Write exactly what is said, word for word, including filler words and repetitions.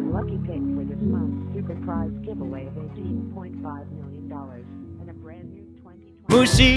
lucky pick for this month's super prize giveaway of eighteen point five million dollars and a brand new twenty twenty... Mushi